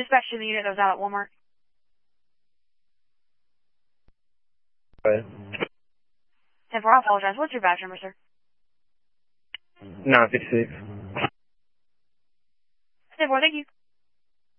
dispatch to the unit that was out at Walmart. Right. 10-4, I apologize. What's your badge number, sir? 956.